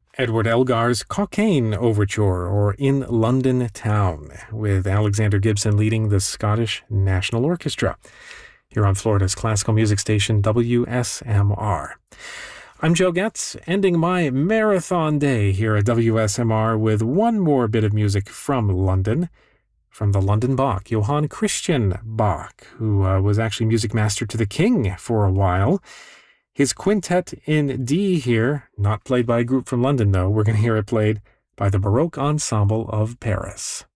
Edward Elgar's Cockaigne Overture, or In London Town, with Alexander Gibson leading the Scottish National Orchestra, here on Florida's classical music station WSMR. I'm Joe Getz, ending my marathon day here at WSMR with one more bit of music from London, from the London Bach, Johann Christian Bach, who was actually music master to the king for a while. His quintet in D here, not played by a group from London though, we're going to hear it played by the Baroque Ensemble of Paris.